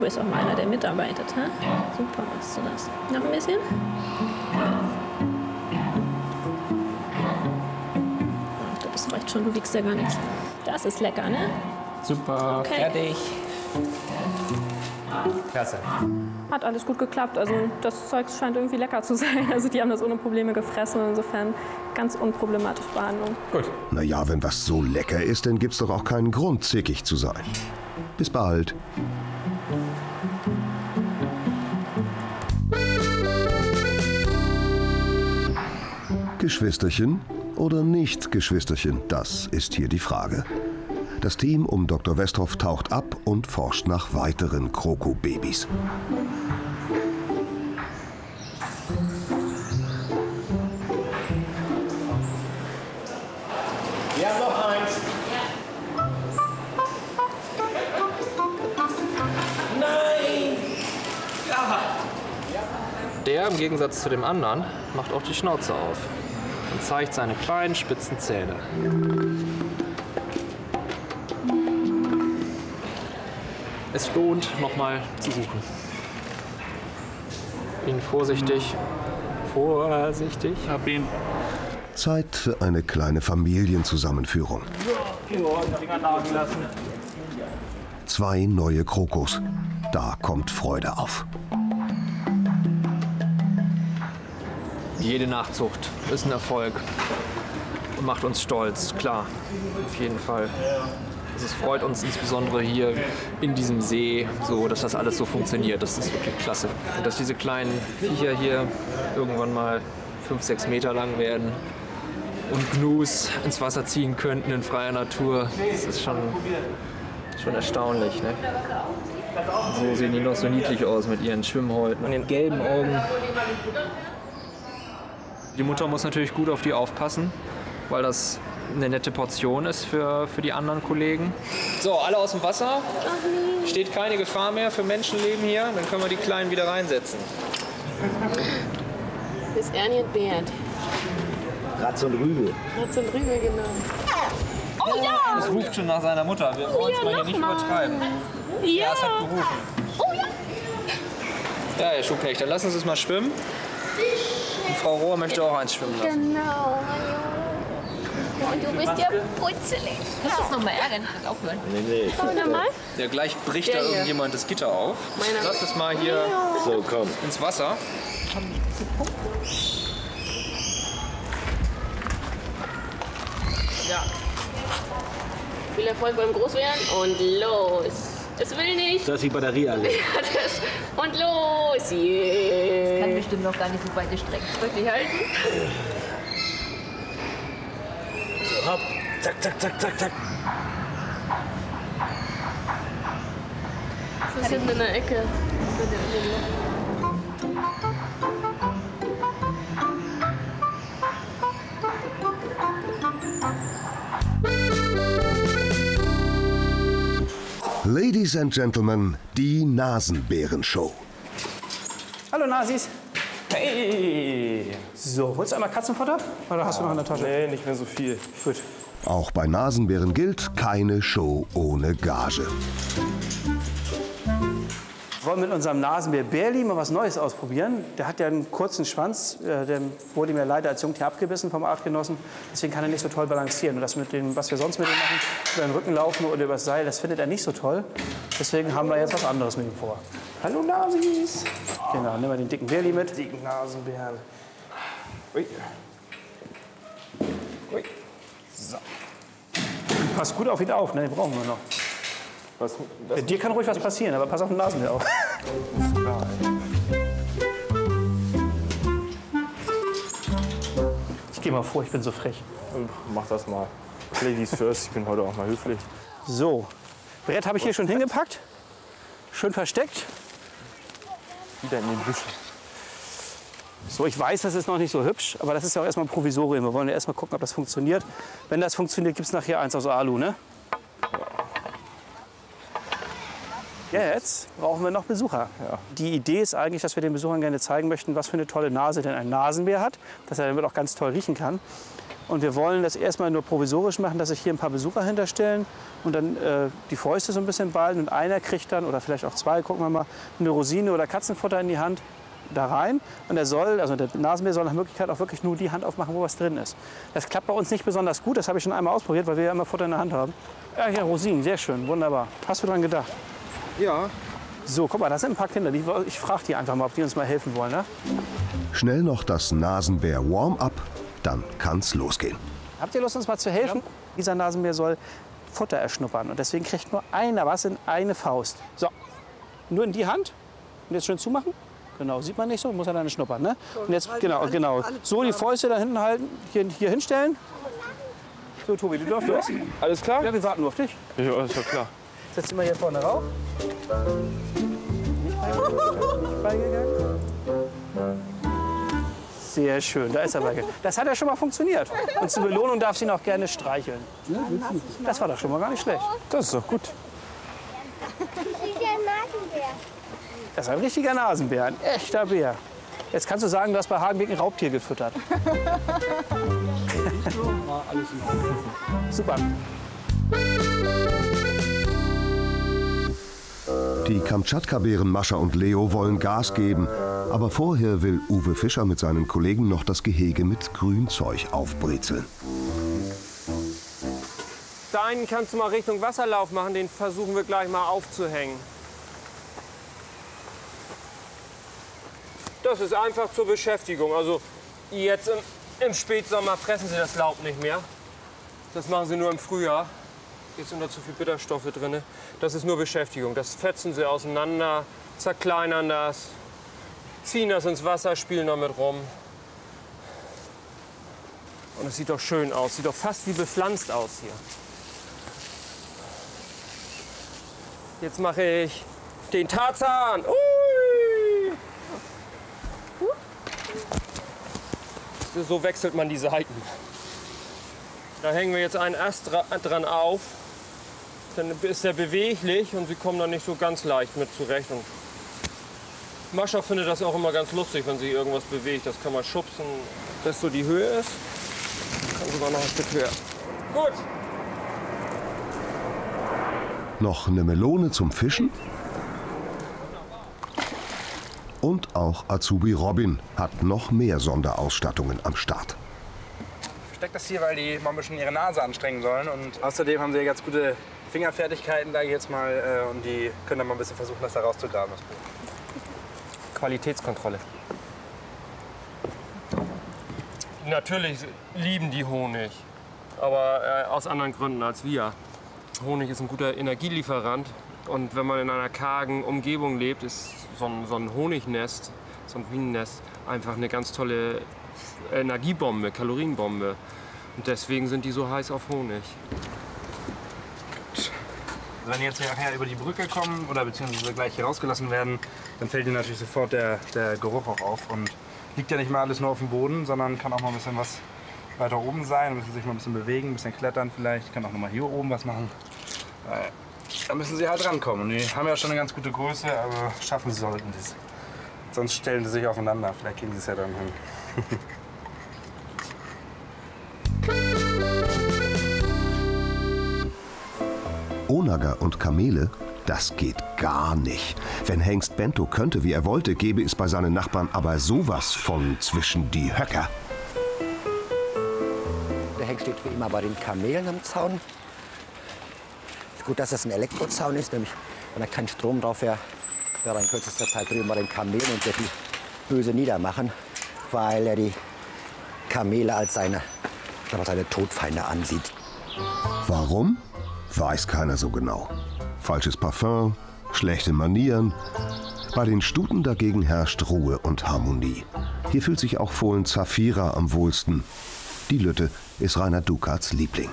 Du bist auch mal einer, der mitarbeitet, hä? Super machst du das. Noch ein bisschen? Ich glaube, das reicht schon, du wiegst ja gar nichts. Das ist lecker, ne? Super, okay. Fertig. Klasse. Hat alles gut geklappt. Also das Zeug scheint irgendwie lecker zu sein. Also die haben das ohne Probleme gefressen. Insofern ganz unproblematische Behandlung. Gut. Na ja, wenn was so lecker ist, dann gibt's doch auch keinen Grund, zickig zu sein. Bis bald. Geschwisterchen oder nicht Geschwisterchen? Das ist hier die Frage. Das Team um Dr. Westhoff taucht ab und forscht nach weiteren Kroko-Babys. Wir haben noch eins. Nein! Ja. Der, im Gegensatz zu dem anderen, macht auch die Schnauze auf und zeigt seine kleinen, spitzen Zähne. Es lohnt, nochmal zu suchen. Ihn vorsichtig, vorsichtig. Hab ihn. Zeit für eine kleine Familienzusammenführung. Finger nagen lassen. 2 neue Krokos. Da kommt Freude auf. Jede Nachzucht ist ein Erfolg und macht uns stolz, klar, auf jeden Fall. Es freut uns insbesondere hier in diesem See, so, dass das alles so funktioniert. Das ist wirklich klasse. Und dass diese kleinen Viecher hier irgendwann mal 5, 6 Meter lang werden und Gnus ins Wasser ziehen könnten in freier Natur, das ist schon erstaunlich. Ne? So sehen die noch so niedlich aus mit ihren Schwimmhäuten und den gelben Augen. Die Mutter muss natürlich gut auf die aufpassen, weil das eine nette Portion ist für die anderen Kollegen. So, alle aus dem Wasser. Steht keine Gefahr mehr für Menschenleben hier. Dann können wir die Kleinen wieder reinsetzen. Das ist Ernie und Bert. Ratz und Rübel. Ratz und Rübel, genau. Oh ja! Das ruft schon nach seiner Mutter. Wir wollen es mal hier nicht übertreiben. Ja, es hat gerufen. Oh ja! Ja, Herr Schubknecht, dann lassen Sie es mal schwimmen. Und Frau Rohr möchte auch eins schwimmen lassen. Genau. Und du bist ja putzelig. Musst du es noch mal ärgern? Ich will aufhören. Nee. Komm nochmal. Ja, gleich bricht da irgendjemand das Gitter auf. Lass es mal hier So, komm. ins Wasser. Ja. Viel Erfolg beim Großwerden und los. Es will nicht. Da ist die Batterie alle. Und los. Yeah. Kann bestimmt noch gar nicht so weite Strecken. Wirklich halten. Hopp. Zack, zack, zack, zack, zack. Das ist hinten in der Ecke. Ladies and Gentlemen, die Nasenbärenshow. Hallo Nasis. Hey. So, holst du einmal Katzenfutter? Oder hast du noch in der Tasche? Nee, nicht mehr so viel. Gut. Auch bei Nasenbären gilt, keine Show ohne Gage. Wir wollen mit unserem Nasenbär Berli mal was Neues ausprobieren. Der hat ja einen kurzen Schwanz, der wurde mir leider als Jungtier abgebissen vom Artgenossen. Deswegen kann er nicht so toll balancieren. Und das mit dem, was wir sonst mit ihm machen, über den Rücken laufen oder übers Seil, das findet er nicht so toll. Deswegen haben wir jetzt was anderes mit ihm vor. Hallo Nasis. Genau, nehmen wir den dicken Berli mit. Dicken Nasenbären. Ui. Ui. So. Passt gut auf ihn auf, ne? Den brauchen wir noch. Was, Dir kann ruhig was passieren, aber pass auf den Nasenbär auf. Ich gehe mal vor, ich bin so frech. Mach das mal. Ladies first, ich bin heute auch mal höflich. So, Brett habe ich hier schon hingepackt. Schön versteckt. Wieder in den Büschen. So, ich weiß, das ist noch nicht so hübsch, aber das ist ja auch erstmal ein Provisorium. Wir wollen ja erstmal gucken, ob das funktioniert. Wenn das funktioniert, gibt es nachher eins aus Alu, ne? Jetzt brauchen wir noch Besucher. Ja. Die Idee ist eigentlich, dass wir den Besuchern gerne zeigen möchten, was für eine tolle Nase denn ein Nasenbär hat, dass er damit auch ganz toll riechen kann. Und wir wollen das erstmal nur provisorisch machen, dass sich hier ein paar Besucher hinterstellen und dann die Fäuste so ein bisschen ballen. Und einer kriegt dann, oder vielleicht auch zwei, gucken wir mal, eine Rosine oder Katzenfutter in die Hand da rein. Und der Nasenbär soll nach Möglichkeit auch wirklich nur die Hand aufmachen, wo was drin ist. Das klappt bei uns nicht besonders gut, das habe ich schon einmal ausprobiert, weil wir ja immer Futter in der Hand haben. Ja, hier Rosinen, sehr schön, wunderbar. Hast du dran gedacht? Ja. So, guck mal, das sind ein paar Kinder. Ich frage die einfach mal, ob die uns mal helfen wollen. Ne? Schnell noch das Nasenbär-Warm-up, dann kann's losgehen. Habt ihr Lust, uns mal zu helfen? Ja. Dieser Nasenbär soll Futter erschnuppern. Und deswegen kriegt nur einer was in eine Faust. So, nur in die Hand. Und jetzt schön zumachen. Genau, sieht man nicht so, muss er dann schnuppern. Ne? Und jetzt, genau. So, die Fäuste da hinten halten, hier hinstellen. So, Tobi, du darfst los. Alles klar? Ja, wir warten nur auf dich. Ja, ist ja klar. Setz dich mal hier vorne rauf. Nicht beigegangen. Sehr schön, da ist er beigegangen. Das hat ja schon mal funktioniert. Und zur Belohnung darf sie ihn auch gerne streicheln. Das war doch schon mal gar nicht schlecht. Das ist doch gut. Das ist ein richtiger Nasenbär, ein echter Bär. Jetzt kannst du sagen, du hast bei Hagenbeck ein Raubtier gefüttert. Super. Die Kamtschatka-Bären Mascha und Leo wollen Gas geben. Aber vorher will Uwe Fischer mit seinen Kollegen noch das Gehege mit Grünzeug aufbrezeln. Da einen kannst du mal Richtung Wasserlauf machen, den versuchen wir gleich mal aufzuhängen. Das ist einfach zur Beschäftigung. Also jetzt im Spätsommer fressen sie das Laub nicht mehr. Das machen sie nur im Frühjahr. Jetzt sind da zu viel Bitterstoffe drin. Das ist nur Beschäftigung. Das fetzen sie auseinander, zerkleinern das, ziehen das ins Wasser, spielen damit rum. Und es sieht doch schön aus. Sieht doch fast wie bepflanzt aus hier. Jetzt mache ich den Tarzan. Ui! So wechselt man die Seiten. Da hängen wir jetzt einen Ast dran auf. Dann ist der beweglich und sie kommen dann nicht so ganz leicht mit zurecht. Und Mascha findet das auch immer ganz lustig, wenn sie irgendwas bewegt. Das kann man schubsen, dass so die Höhe ist. Kann sogar noch ein Stück höher. Gut. Noch eine Melone zum Fischen. Und auch Azubi Robin hat noch mehr Sonderausstattungen am Start. Ich verstecke das hier, weil die mal ein bisschen ihre Nase anstrengen sollen. Und außerdem haben sie ganz gute Fingerfertigkeiten, sage ich jetzt mal. Und die können dann mal ein bisschen versuchen, das da rauszugraben. Das Buch. Qualitätskontrolle. Natürlich lieben die Honig, aber aus anderen Gründen als wir. Honig ist ein guter Energielieferant. Und wenn man in einer kargen Umgebung lebt, ist so ein Honignest, so ein Bienennest, einfach eine ganz tolle Energiebombe, Kalorienbombe. Und deswegen sind die so heiß auf Honig. Wenn die jetzt nachher über die Brücke kommen oder beziehungsweise gleich hier rausgelassen werden, dann fällt ihnen natürlich sofort der Geruch auch auf. Und liegt ja nicht mal alles nur auf dem Boden, sondern kann auch mal ein bisschen was weiter oben sein, müssen sich mal ein bisschen bewegen, ein bisschen klettern vielleicht, kann auch noch mal hier oben was machen. Da müssen sie halt rankommen. Und die haben ja schon eine ganz gute Größe, aber schaffen sie sollten das. Sonst stellen sie sich aufeinander. Vielleicht kriegen sie es ja dann hin. Onager und Kamele, das geht gar nicht. Wenn Hengst Bento könnte, wie er wollte, gäbe es bei seinen Nachbarn aber sowas von zwischen die Höcker. Der Hengst steht wie immer bei den Kamelen am Zaun. Ist gut, dass das ein Elektrozaun ist, nämlich wenn da kein Strom drauf wäre, wäre er in kürzester Zeit drüben bei den Kamelen und wird die böse niedermachen, weil er die Kamele als seine Todfeinde ansieht. Warum? Weiß keiner so genau. Falsches Parfum, schlechte Manieren. Bei den Stuten dagegen herrscht Ruhe und Harmonie. Hier fühlt sich auch Fohlen Zafira am wohlsten. Die Lütte ist Rainer Dukats Liebling.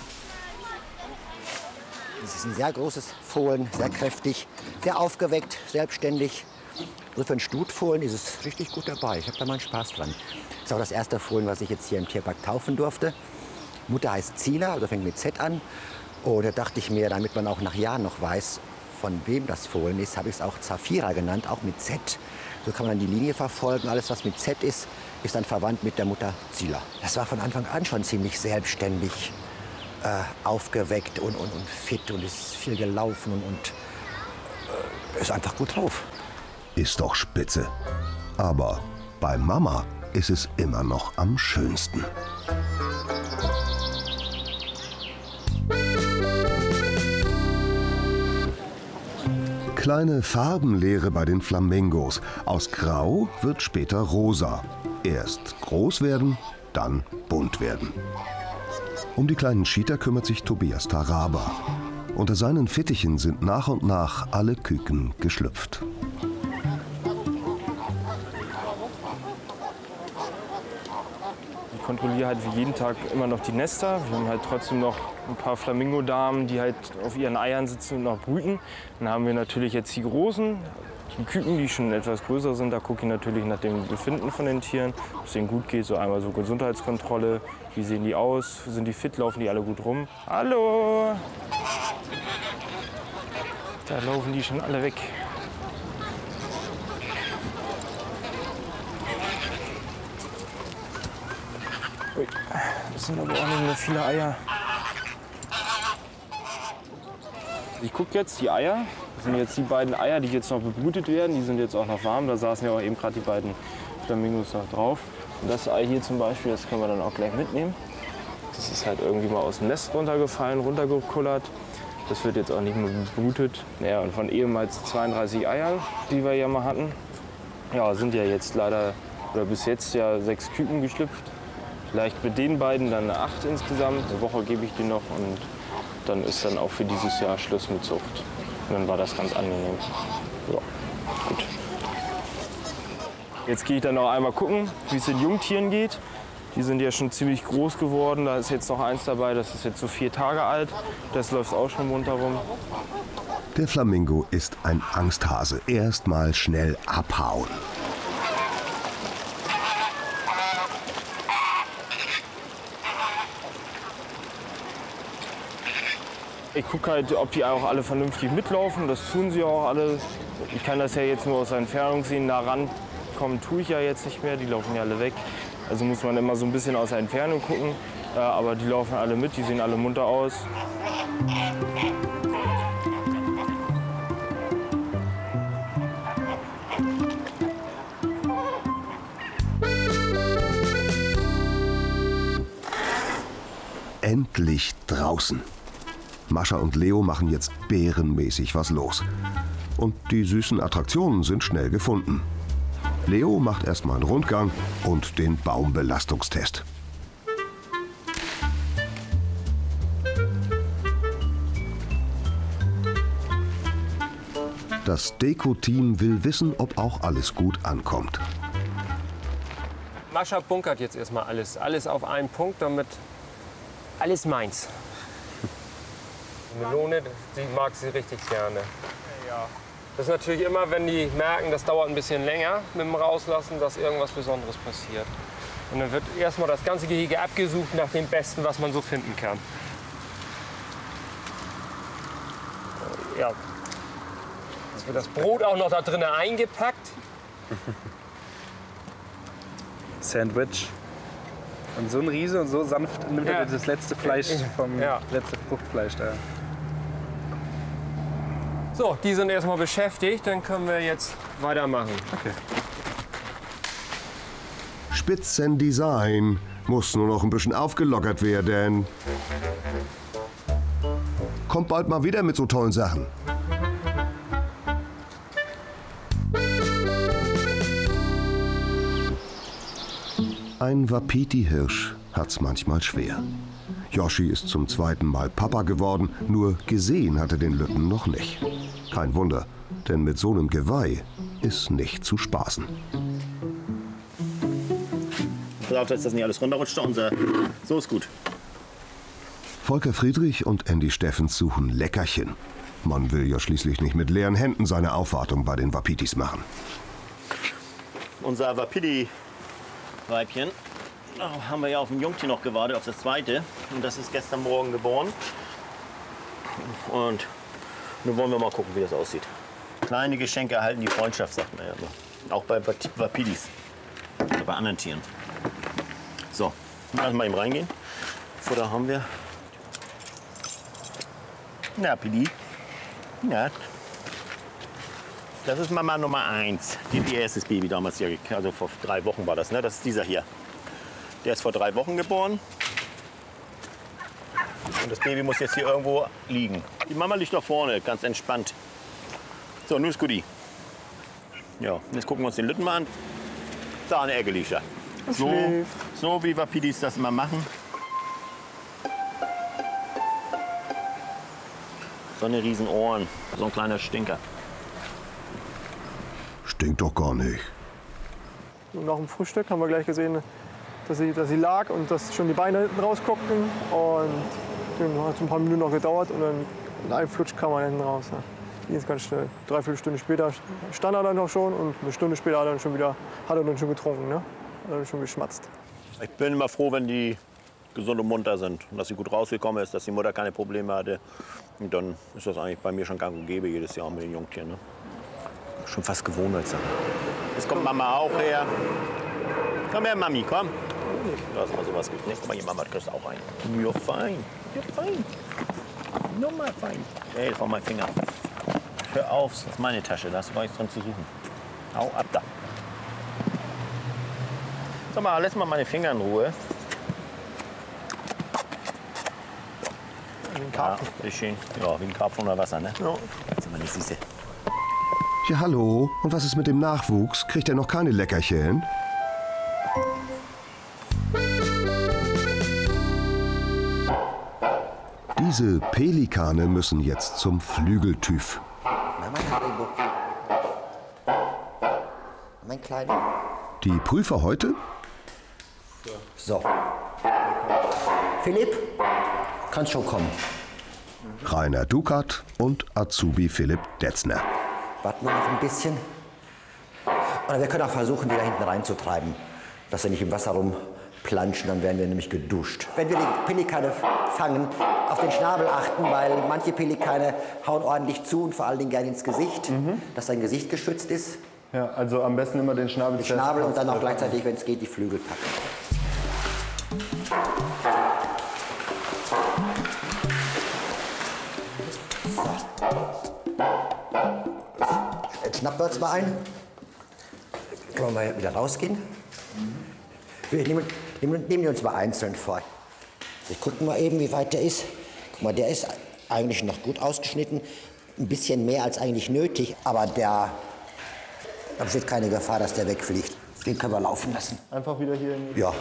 Es ist ein sehr großes Fohlen, sehr kräftig, sehr aufgeweckt, selbstständig. Also für einen Stutfohlen ist es richtig gut dabei. Ich habe da mal Spaß dran. Das ist auch das erste Fohlen, was ich jetzt hier im Tierpark taufen durfte. Mutter heißt Zila, also fängt mit Z an. Und da dachte ich mir, damit man auch nach Jahren noch weiß, von wem das Fohlen ist, habe ich es auch Zafira genannt, auch mit Z. So kann man dann die Linie verfolgen. Alles, was mit Z ist, ist dann verwandt mit der Mutter Zila. Das war von Anfang an schon ziemlich selbstständig, aufgeweckt und fit und ist viel gelaufen und ist einfach gut drauf. Ist doch spitze. Aber bei Mama ist es immer noch am schönsten. Kleine Farbenlehre bei den Flamingos. Aus Grau wird später rosa. Erst groß werden, dann bunt werden. Um die kleinen Cheetah kümmert sich Tobias Taraba. Unter seinen Fittichen sind nach und nach alle Küken geschlüpft. Ich kontrolliere halt wie jeden Tag immer noch die Nester. Wir haben halt trotzdem noch ein paar Flamingodamen, die halt auf ihren Eiern sitzen und noch brüten. Dann haben wir natürlich jetzt die großen, die Küken, die schon etwas größer sind. Da gucke ich natürlich nach dem Befinden von den Tieren, ob es denen gut geht. So einmal so Gesundheitskontrolle, wie sehen die aus, sind die fit, laufen die alle gut rum. Hallo! Da laufen die schon alle weg. Ui, das sind aber auch nicht mehr viele Eier. Ich gucke jetzt die Eier. Das sind jetzt die beiden Eier, die jetzt noch bebrütet werden. Die sind jetzt auch noch warm. Da saßen ja auch eben gerade die beiden Flamingos noch drauf. Und das Ei hier zum Beispiel, das können wir dann auch gleich mitnehmen. Das ist halt irgendwie mal aus dem Nest runtergefallen, runtergekullert. Das wird jetzt auch nicht mehr bebrütet. Ja, und von ehemals 32 Eiern, die wir ja mal hatten, ja, sind ja jetzt leider, oder bis jetzt ja 6 Küken geschlüpft. Vielleicht mit den beiden dann 8 insgesamt. Eine Woche gebe ich die noch und dann ist dann auch für dieses Jahr Schluss mit Zucht. Und dann war das ganz angenehm. Ja, gut. Jetzt gehe ich dann noch einmal gucken, wie es den Jungtieren geht. Die sind ja schon ziemlich groß geworden. Da ist jetzt noch eins dabei, das ist jetzt so 4 Tage alt. Das läuft auch schon rundherum. Der Flamingo ist ein Angsthase. Erst mal schnell abhauen. Ich gucke halt, ob die auch alle vernünftig mitlaufen. Das tun sie auch alle. Ich kann das ja jetzt nur aus der Entfernung sehen. Nah rankommen tue ich ja jetzt nicht mehr. Die laufen ja alle weg. Also muss man immer so ein bisschen aus der Entfernung gucken. Aber die laufen alle mit, die sehen alle munter aus. Endlich draußen. Mascha und Leo machen jetzt bärenmäßig was los. Und die süßen Attraktionen sind schnell gefunden. Leo macht erstmal einen Rundgang und den Baumbelastungstest. Das Deko-Team will wissen, ob auch alles gut ankommt. Mascha bunkert jetzt erstmal alles. Alles auf einen Punkt, damit alles meins. Die Melone, die mag sie richtig gerne. Ja. Das ist natürlich immer, wenn die merken, das dauert ein bisschen länger mit dem Rauslassen, dass irgendwas Besonderes passiert. Und dann wird erstmal das ganze Gehege abgesucht nach dem Besten, was man so finden kann. Ja. Jetzt wird das Brot auch noch da drinnen eingepackt. Sandwich. Und so ein Riese und so sanft nimmt er das letzte Fleisch vom letzte Fruchtfleisch da. So, die sind erstmal beschäftigt, dann können wir jetzt weitermachen. Okay. Spitzendesign muss nur noch ein bisschen aufgelockert werden. Kommt bald mal wieder mit so tollen Sachen. Ein Wapiti-Hirsch hat's manchmal schwer. Yoshi ist zum 2. Mal Papa geworden, nur gesehen hat er den Lütten noch nicht. Kein Wunder, denn mit so einem Geweih ist nicht zu spaßen. Pass auf, dass das nicht alles runterrutscht. So ist gut. Volker Friedrich und Andy Steffens suchen Leckerchen. Man will ja schließlich nicht mit leeren Händen seine Aufwartung bei den Wapitis machen. Unser Wapiti-Weibchen, da haben wir ja auf ein Jungtier noch gewartet, auf das 2. Und das ist gestern Morgen geboren. Und Nun wollen wir mal gucken, wie das aussieht. Kleine Geschenke erhalten die Freundschaft, sagt man ja immer. Auch bei Wapidis. Oder bei anderen Tieren. So, lass mal eben reingehen. Futter haben wir. Na, Pidi. Ja. Das ist Mama Nummer 1. Ihr erstes Baby damals hier. Also vor 3 Wochen war das, ne? Das ist dieser hier. Der ist vor 3 Wochen geboren. Und das Baby muss jetzt hier irgendwo liegen. Die Mama liegt da vorne, ganz entspannt. So, nun ist Goodie. Ja, jetzt gucken wir uns den Lütten mal an. Da eine Ecke liegt er. So wie Wapidis das immer machen. So eine riesen Ohren, so ein kleiner Stinker. Stinkt doch gar nicht. Und nach dem Frühstück haben wir gleich gesehen, dass sie lag und dass schon die Beine hinten rausguckten. Und dann hat es ein paar Minuten noch gedauert und dann in einem Flutsch kam er hinten raus. Ja. Ging es ganz schnell. 3/4 Stunde später stand er dann noch schon und eine Stunde später hat er dann schon getrunken. Ne? Hat er dann schon geschmatzt. Ich bin immer froh, wenn die gesund und munter sind und dass sie gut rausgekommen ist, dass die Mutter keine Probleme hatte. Und dann ist das eigentlich bei mir schon gang und gäbe jedes Jahr mit den Jungtieren. Ne? Schon fast Gewohnheitssache. Jetzt kommt Mama auch her. Komm her, Mami, komm. Da ist mal sowas gut. Ne? Guck mal, die Mama kriegst auch ein. You're fine. You're fine. No, my fine. Hey, das war mein Finger. Hör auf, das ist meine Tasche. Da hast du gar nichts dran zu suchen. Hau ab da. Sag mal, lass mal meine Finger in Ruhe. Wie ein Karpfen. Ja, schön. Ja, wie ein Karpfen unter Wasser, ne? Ja. Das ist mal nicht süße. Ja, hallo. Und was ist mit dem Nachwuchs? Kriegt er noch keine Leckerchen? Diese Pelikane müssen jetzt zum Flügeltüv. Mein Kleiner. Die Prüfer heute? So. Philipp, kannst schon kommen. Rainer Dukat und Azubi Philipp Detzner. Warten wir noch ein bisschen. Oder wir können auch versuchen, die da hinten reinzutreiben, dass sie nicht im Wasser rumplanschen, dann werden wir nämlich geduscht. Wenn wir die Pelikane fangen, auf den Schnabel achten, weil manche Pelikane hauen ordentlich zu und vor allen Dingen gerne ins Gesicht, dass sein Gesicht geschützt ist. Ja, also am besten immer den Schnabel. Den Schnabel und dann auch gleichzeitig, wenn es geht, die Flügel packen. Jetzt schnappen wir uns mal ein. Können wir mal wieder rausgehen. Wir nehmen die uns mal einzeln vor. Wir gucken mal eben, wie weit der ist. Guck mal, der ist eigentlich noch gut ausgeschnitten. Ein bisschen mehr als eigentlich nötig, aber da besteht keine Gefahr, dass der wegfliegt. Den können wir laufen lassen. Einfach wieder hier in die... Ja.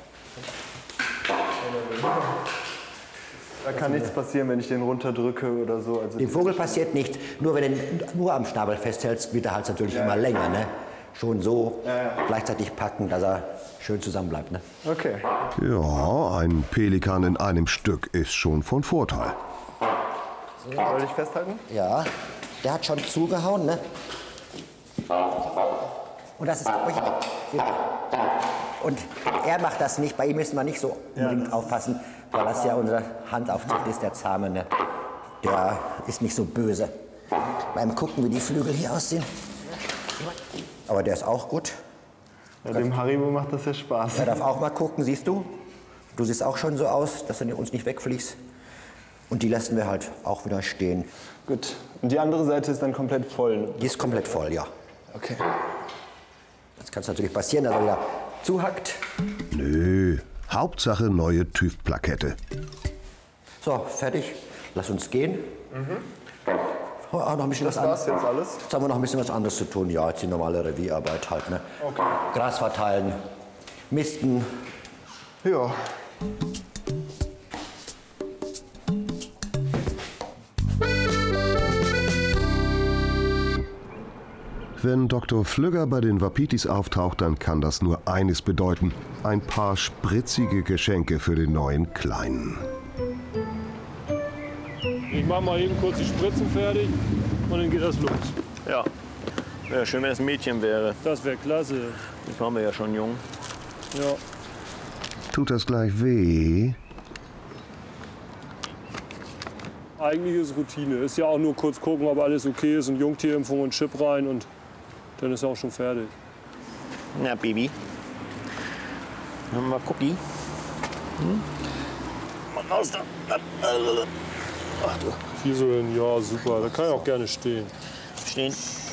Da kann nichts passieren, wenn ich den runterdrücke oder so. Also dem Vogel passiert nichts. Nur wenn du ihn nur am Schnabel festhältst, wird der Hals natürlich immer länger. Ne? Schon so gleichzeitig packen, dass er schön zusammen bleibt. Ne? Okay. Ja, ein Pelikan in einem Stück ist schon von Vorteil. Soll ich festhalten? Ja, der hat schon zugehauen. Ne? Und das ist und er macht das nicht. Bei ihm müssen wir nicht so unbedingt aufpassen, weil das ja unsere Handaufzucht ist, der Zahme. Ne? Der ist nicht so böse. Beim Gucken, wie die Flügel hier aussehen. Aber der ist auch gut. Ja, dem Haribo macht das ja Spaß. Er darf auch mal gucken, siehst du? Du siehst auch schon so aus, dass du uns nicht wegfliegst. Und die lassen wir halt auch wieder stehen. Gut. Und die andere Seite ist dann komplett voll? Die ist komplett voll, ja. Okay. Jetzt kann es natürlich passieren, dass er wieder zuhackt. Nö, Hauptsache neue TÜV-Plakette. So, fertig. Lass uns gehen. Oh, noch ein bisschen das war's jetzt alles? Jetzt haben wir noch ein bisschen was anderes zu tun. Ja, jetzt die normale Revierarbeit halt. Ne? Okay. Gras verteilen, misten. Ja. Wenn Dr. Flügger bei den Wapitis auftaucht, dann kann das nur eines bedeuten: ein paar spritzige Geschenke für den neuen Kleinen. Ich mache mal eben kurz die Spritzen fertig und dann geht das los. Ja, wäre schön, wenn es ein Mädchen wäre. Das wäre klasse. Jetzt waren wir ja schon jung. Ja. Tut das gleich weh? Eigentlich ist Routine. Ist ja auch nur kurz gucken, ob alles okay ist und Jungtierimpfung und Chip rein und dann ist er auch schon fertig. Na, Baby. Mal gucken. Mal raus da. Ach du. Hier so hin, ja super. Da kann ich auch gerne stehen. Stehen.